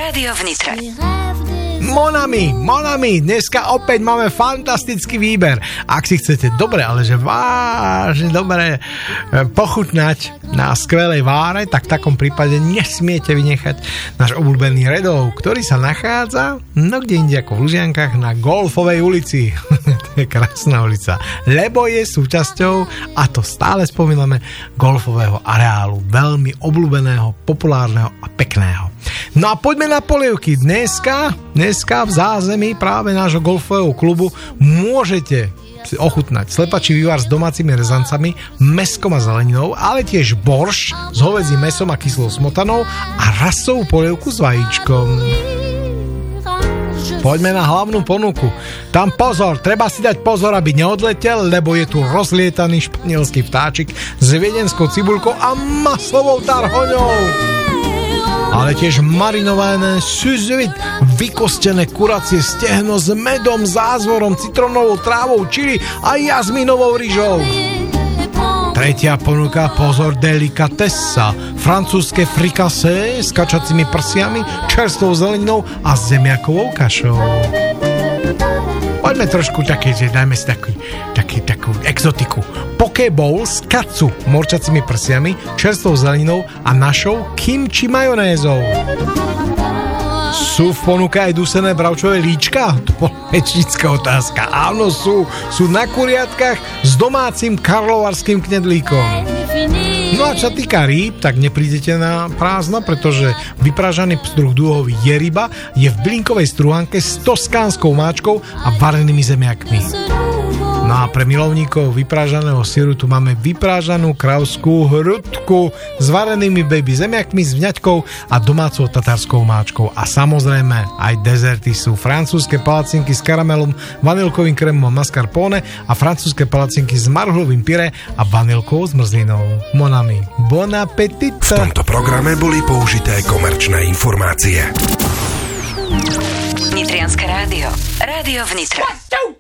Rádio v Nitre. Monami, dneska opäť máme fantastický výber. Ak si chcete dobre, ale že vážne dobre pochutnať na skvelej váre, tak v takom prípade nesmiete vynechať náš obľúbený Redov, ktorý sa nachádza kde inde ako v Lužiankach na Golfovej ulici. To je krásna ulica, lebo je súčasťou, a to stále spomíname, golfového areálu, veľmi obľúbeného, populárneho a pekného. No a poďme na polievky. Dneska v zázemí práve nášho golfového klubu môžete si ochutnať slepačí vývar s domácimi rezancami, mäskom a zeleninou, ale tiež borš s hovädzím mäsom a kyslou smotanou a rasovú polievku s vajíčkom. Poďme na hlavnú ponuku. Tam pozor, treba si dať pozor, aby neodletel, lebo je tu rozlietaný španielský vtáčik s viedenskou cibulkou a maslovou tarhoňou. Ale tiež marinované suzvit, vykostené kuracie stehno s medom, zázvorom, citronovou trávou, čili a jazminovou ryžou. Tretia ponuka, pozor, delikatesa, francúzske frikassé s kačacími prsiami, čerstvou zeleninou a zemiakovou kašou. Poďme trošku také, že dajme si takú exotiku. Poke bowl z katsu, morčacími prsiami, čerstvou zeleninou a našou kimči majonézou. Sú v ponuke aj dusené bravčové líčka? To bola rečnícka otázka. Áno, sú na kuriatkách s domácim karlovarským knedlíkom. No a čo týka rýb, tak neprídete na prázdno, pretože vypražaný pstruh dúhový jeriba je v bylinkovej strúhanke s toskánskou máčkou a varenými zemiakmi. No a pre milovníkov vyprážaného syru tu máme vyprážanú kravskú hrudku s varenými baby zemiakmi, s vňaťkou a domácou tatárskou máčkou. A samozrejme aj dezerty sú francúzske palacinky s karamelom, vanilkovým krémom a mascarpone a francúzske palacinky s marhulovým pyré a vanilkou s mrzlinou. Monami, bon appétit! V tomto programe boli použité komerčné informácie. Nitrianske rádio. Rádio v Nitre.